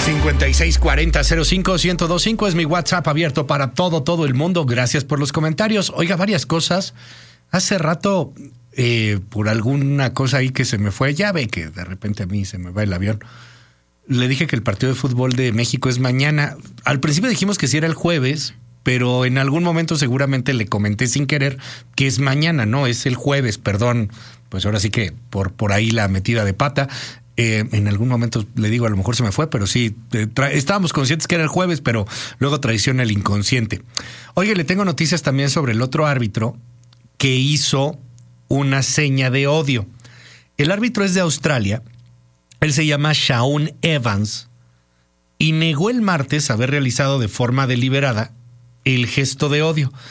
5640-05-1025 es mi WhatsApp abierto para todo el mundo. Gracias por los comentarios. Oiga, varias cosas. Hace rato, por alguna cosa ahí que se me fue, ya ve que de repente a mí se me va el avión. Le dije que el partido de fútbol de México es mañana. Al principio dijimos que sí era el jueves, pero en algún momento seguramente le comenté sin querer que es mañana, no, es el jueves, perdón. Pues ahora sí que por ahí la metida de pata. En algún momento le digo, a lo mejor se me fue, pero sí, estábamos conscientes que era el jueves, pero luego traiciona el inconsciente. Oye, le tengo noticias también sobre el otro árbitro que hizo una seña de odio. El árbitro es de Australia, él se llama Shaun Evans y negó el martes haber realizado de forma deliberada el gesto de odio.